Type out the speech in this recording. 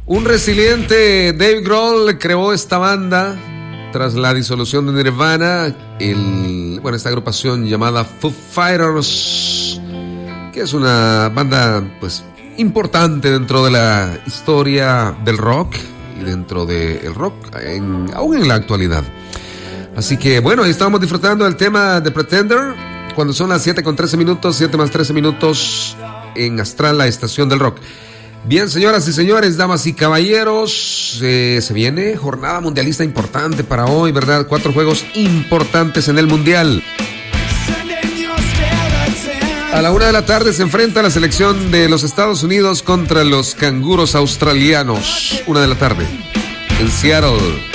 Un resiliente Dave Grohl creó esta banda tras la disolución de Nirvana, esta agrupación llamada Foo Fighters, que es una banda pues importante dentro de la historia del rock y dentro del rock aún en la actualidad. Así que bueno, estamos disfrutando del tema de Pretender cuando son las 7:13, 7 más 13 minutos en Astral, la estación del rock. Bien, señoras y señores, damas y caballeros, se viene jornada mundialista importante para hoy, ¿verdad? 4 juegos importantes en el mundial. A la 1 de la tarde se enfrenta la selección de los Estados Unidos contra los canguros australianos. 1 de la tarde en Seattle.